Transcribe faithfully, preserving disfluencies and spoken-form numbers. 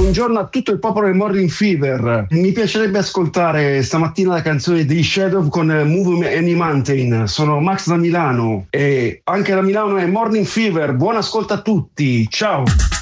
buongiorno a tutto il popolo del Morning Fever. Mi piacerebbe ascoltare stamattina la canzone di Shadow con Move Any Mountain. Sono Max da Milano e anche da Milano è Morning Fever. Buon ascolto a tutti, ciao!